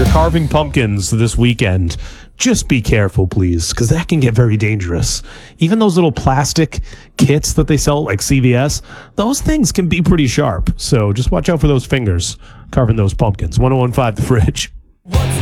carving pumpkins this weekend, just be careful, please, because that can get very dangerous. Even those little plastic kits that they sell, like CVS, those things can be pretty sharp. So just watch out for those fingers carving those pumpkins. 101.5 The Fridge.